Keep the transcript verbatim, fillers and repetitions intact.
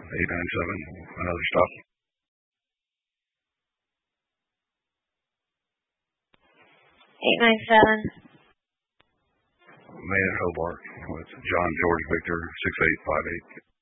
eight nine seven, another stop. eight nine seven. Maine at Hobart with John George Victor six eight five eight.